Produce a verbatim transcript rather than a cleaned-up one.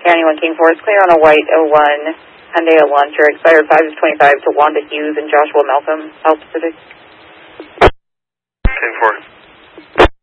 County one King Forest, clear on a white oh one Hyundai Elantra, expired five of twenty-five to Wanda Hughes and Joshua Malcolm, South Pacific.